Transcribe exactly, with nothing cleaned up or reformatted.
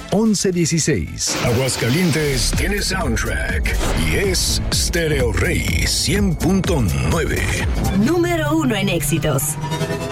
once dieciséis. Aguascalientes tiene soundtrack y es Stereo Rey cien punto nueve. Número uno en éxitos.